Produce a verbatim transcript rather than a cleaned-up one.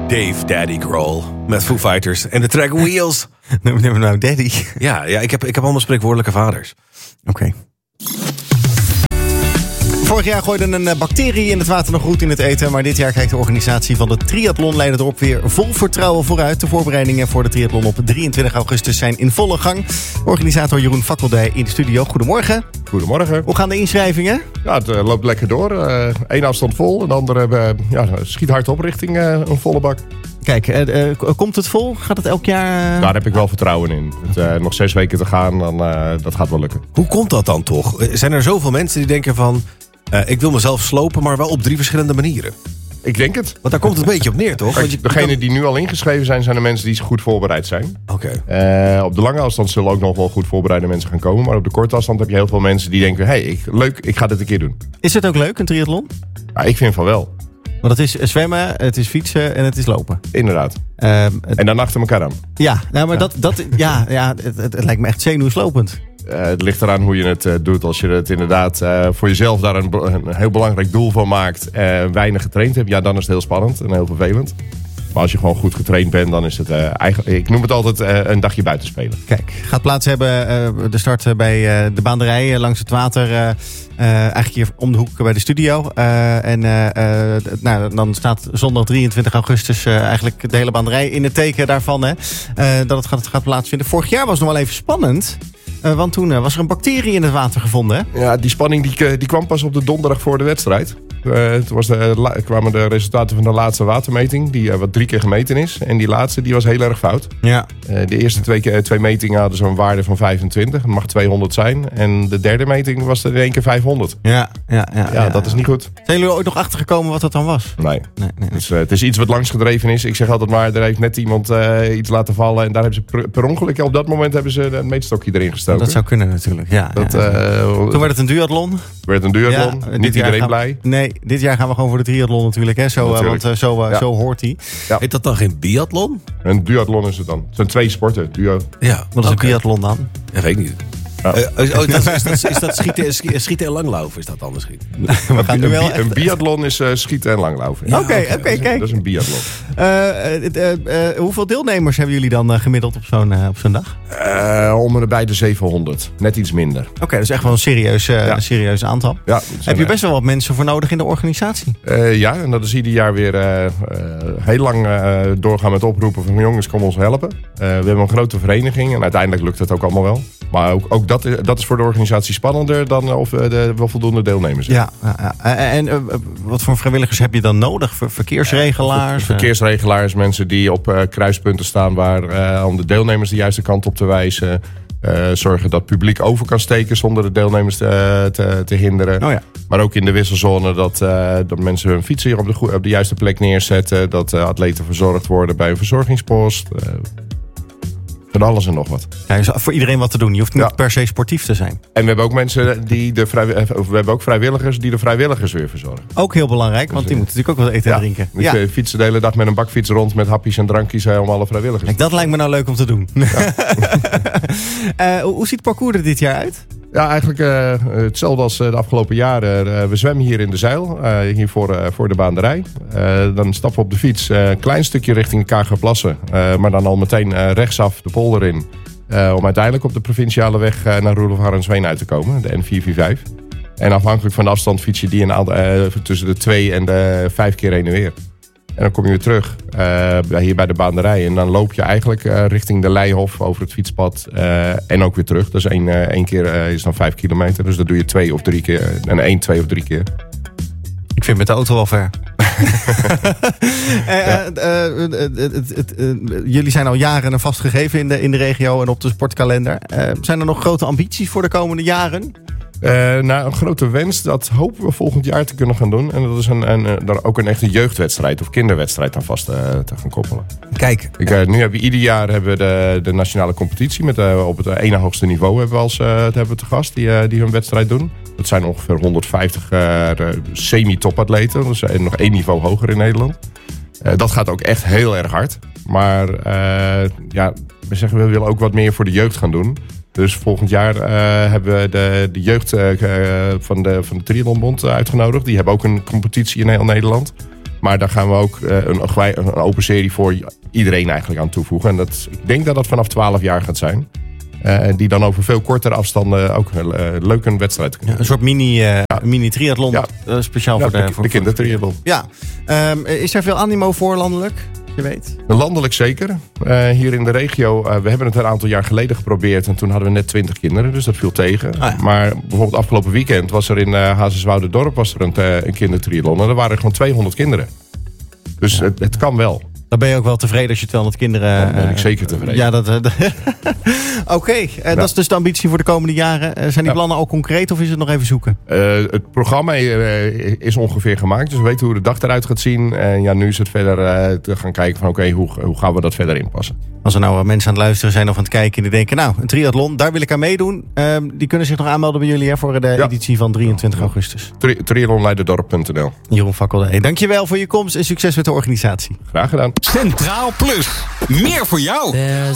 Dave Daddy Grohl met Foo Fighters en de track Wheels. Noem hem nou Daddy. Ja, ja ik, heb, ik heb allemaal spreekwoordelijke vaders. Oké. Okay. Vorig jaar gooide een bacterie in het water nog goed in het eten. Maar dit jaar kijkt de organisatie van de triathlon Leiderdorp weer vol vertrouwen vooruit. De voorbereidingen voor de triathlon op drieëntwintig augustus zijn in volle gang. Organisator Jeroen Fakkeldij in de studio. Goedemorgen. Goedemorgen. Hoe gaan de inschrijvingen? Ja, het uh, loopt lekker door. Eén uh, afstand vol. En de andere uh, ja, schiet hard op richting uh, een volle bak. Kijk, uh, uh, komt het vol? Gaat het elk jaar? Uh... Daar heb ik wel vertrouwen in. Het, uh, nog zes weken te gaan, dan uh, dat gaat wel lukken. Hoe komt dat dan toch? Zijn er zoveel mensen die denken van... Uh, ik wil mezelf slopen, maar wel op drie verschillende manieren? Ik denk het. Want daar komt het een beetje op neer, toch? Want je, Degenen kan... die nu al ingeschreven zijn, zijn de mensen die goed voorbereid zijn. Oké. Okay. Uh, op de lange afstand zullen ook nog wel goed voorbereide mensen gaan komen. Maar op de korte afstand heb je heel veel mensen die denken... hé, hey, ik, leuk, ik ga dit een keer doen. Is het ook leuk, een triathlon? Ja, ik vind van wel. Want het is zwemmen, het is fietsen en het is lopen. Inderdaad. Uh, het... En dan achter elkaar aan. Ja, nou, maar ja. Dat, dat, ja, ja het, het, het lijkt me echt zenuwslopend. Uh, het ligt eraan hoe je het uh, doet. Als je het inderdaad uh, voor jezelf daar een, een heel belangrijk doel van maakt... Uh, weinig getraind hebt, ja, dan is het heel spannend en heel vervelend. Maar als je gewoon goed getraind bent, dan is het uh, eigenlijk... Ik noem het altijd uh, een dagje buiten spelen. Kijk, gaat plaats hebben uh, de start bij uh, de baanderij uh, langs het water... Uh, Uh, eigenlijk hier om de hoek bij de studio. Uh, en uh, uh, nou, dan staat zondag drieëntwintig augustus uh, eigenlijk de hele banderij in het teken daarvan. Hè, uh, dat het gaat, het gaat plaatsvinden. Vorig jaar was het nog wel even spannend. Uh, want toen uh, was er een bacterie in het water gevonden. Hè? Ja, die spanning die, die kwam pas op de donderdag voor de wedstrijd. Uh, toen was de, kwamen de resultaten van de laatste watermeting. Die uh, wat drie keer gemeten is. En die laatste die was heel erg fout. Ja. Uh, de eerste twee, twee metingen hadden zo'n waarde van vijfentwintig. Dat mag tweehonderd zijn. En de derde meting was er in één keer vijfhonderd. Ja, ja, ja, ja, ja, dat is niet goed. Zijn jullie ooit nog achtergekomen wat dat dan was? Nee. nee, nee, nee. Dus, uh, het is iets wat langsgedreven is. Ik zeg altijd maar, er heeft net iemand uh, iets laten vallen. En daar hebben ze per, per ongeluk, op dat moment hebben ze een meetstokje erin gestoken. Dat zou kunnen natuurlijk, ja. Dat, ja. Uh, Toen werd het een duathlon. werd een duathlon. Ja, niet iedereen gaan, blij. Nee, dit jaar gaan we gewoon voor de triathlon natuurlijk. Hè? Zo, natuurlijk. Want uh, zo, uh, ja. zo hoort hij. Ja. Heet dat dan geen biathlon? Een duathlon is het dan. Het zijn twee sporten, duo. Ja. Wat is okay. een biathlon dan? Ja, weet ik niet. Ja. Uh, oh, dat, is, dat, is dat schieten, schieten en langlaufen? Is dat dan misschien? We gaan nu wel een, echt... een biathlon is uh, schieten en langlaufen. Ja, Oké, okay, oké, okay, kijk. Dat is een biathlon. Uh, uh, uh, uh, hoeveel deelnemers hebben jullie dan uh, gemiddeld op zo'n, uh, op zo'n dag? Uh, om en bij de zevenhonderd. Net iets minder. Oké, okay, dat is echt wel een serieus, uh, ja. een serieus aantal. Ja, heb je best wel wat mensen voor nodig in de organisatie? Uh, ja, en dat is ieder jaar weer uh, uh, heel lang uh, doorgaan met oproepen van jongens, kom ons helpen. Uh, we hebben een grote vereniging en uiteindelijk lukt het ook allemaal wel. Maar ook, ook dat, dat is voor de organisatie spannender dan of we de, wel voldoende deelnemers hebben. Ja, ja, ja. En uh, wat voor vrijwilligers heb je dan nodig? Ver, verkeersregelaars? Uh, verkeersregelaars, mensen die op uh, kruispunten staan waar uh, om de deelnemers de juiste kant op te wijzen. Uh, zorgen dat het publiek over kan steken zonder de deelnemers te, te, te hinderen. Oh ja. Maar ook in de wisselzone dat, uh, dat mensen hun fietsen hier op de, op de juiste plek neerzetten. Dat uh, atleten verzorgd worden bij een verzorgingspost. Uh, Van alles en nog wat. Ja, is voor iedereen wat te doen. Je hoeft niet ja. per se sportief te zijn. En we hebben ook mensen die de vrij, we hebben ook vrijwilligers die de vrijwilligers weer verzorgen. Ook heel belangrijk, want die moeten natuurlijk ook wel eten ja. en drinken. Dus ja. fietsen de hele dag met een bakfiets rond met hapjes en drankjes om alle vrijwilligers. Kijk, dat lijkt me nou leuk om te doen. Ja. uh, hoe ziet het parcours er dit jaar uit? Ja, eigenlijk uh, hetzelfde als de afgelopen jaren. Uh, we zwemmen hier in de Zeil, uh, hier voor, uh, voor de baanderij. Uh, dan stappen we op de fiets een uh, klein stukje richting Kagerplassen. Uh, maar dan al meteen uh, rechtsaf de polder in. Uh, om uiteindelijk op de provinciale weg uh, naar Roelof Harrensveen uit te komen, de N vier vier vijf. En afhankelijk van de afstand fiets je die een aantal, uh, tussen de twee en de vijf keer heen en weer. En dan kom je weer terug uh, hier bij de baanderij. En dan loop je eigenlijk uh, richting de Leihof over het fietspad. Uh, en ook weer terug. Dus één, uh, één keer uh, is dan vijf kilometer. Dus dat doe je twee of drie keer. En één, twee of drie keer. Ik vind met de auto wel ver. ja. uh, uh, uh, uh, uh, uh, jullie zijn al jaren een vastgegeven in de, in de regio en op de sportkalender. Uh, zijn er nog grote ambities voor de komende jaren? Uh, nou, een grote wens, dat hopen we volgend jaar te kunnen gaan doen. En dat is een, een, daar ook een echte jeugdwedstrijd of kinderwedstrijd aan vast uh, te gaan koppelen. Kijk. Ik, uh, nu hebben we ieder jaar hebben we de, de nationale competitie. Met, uh, op het ene hoogste niveau hebben we, als, uh, hebben we te gast die, uh, die hun wedstrijd doen. Dat zijn ongeveer honderdvijftig uh, semi-topatleten. Dus uh, nog één niveau hoger in Nederland. Uh, dat gaat ook echt heel erg hard. Maar uh, ja, we zeggen we willen ook wat meer voor de jeugd gaan doen. Dus volgend jaar uh, hebben we de, de jeugd uh, van de, van de Triathlonbond uitgenodigd. Die hebben ook een competitie in heel Nederland. Maar daar gaan we ook uh, een, een open serie voor iedereen eigenlijk aan toevoegen. En dat, ik denk dat dat vanaf twaalf jaar gaat zijn. En uh, die dan over veel kortere afstanden ook uh, leuk een wedstrijd kunnen. Ja, een soort mini, uh, ja. mini triathlon, ja. uh, speciaal ja, voor de, de, voor, de kindertriathlon. Ja, um, is er veel animo voor landelijk? Je weet. Landelijk zeker. Uh, hier in de regio, uh, we hebben het een aantal jaar geleden geprobeerd. En toen hadden we net twintig kinderen, dus dat viel tegen. Ah, ja. Maar bijvoorbeeld afgelopen weekend was er in uh, Hazenswoude-Dorp was er een, uh, een kindertriathlon. En er waren gewoon tweehonderd kinderen. Dus ja. het, het kan wel. Dan ben je ook wel tevreden als je tweehonderd kinderen... Dan ben ik zeker tevreden. Ja, dat... Oké, okay. uh, ja. dat is dus de ambitie voor de komende jaren. Uh, zijn die ja. plannen al concreet of is het nog even zoeken? Uh, het programma uh, is ongeveer gemaakt. Dus we weten hoe de dag eruit gaat zien. En ja, nu is het verder uh, te gaan kijken van... oké, okay, hoe, hoe gaan we dat verder inpassen? Als er nou mensen aan het luisteren zijn of aan het kijken... en die denken, nou, een triathlon, daar wil ik aan meedoen. Uh, die kunnen zich nog aanmelden bij jullie hè, voor de ja. editie van drieëntwintig augustus. Tri- triathlonleiderdorp punt n l. Jeroen Fakkel, hey, dankjewel voor je komst en succes met de organisatie. Graag gedaan. Centraal Plus. Meer voor jou.